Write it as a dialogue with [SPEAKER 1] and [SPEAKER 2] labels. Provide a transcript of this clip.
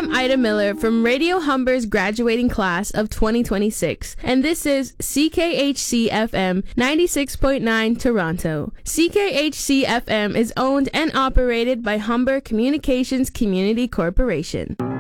[SPEAKER 1] I'm Ida Miller from Radio Humber's graduating class of 2026, and this is CKHC FM 96.9 Toronto. CKHC FM is owned and operated by Humber Communications Community Corporation.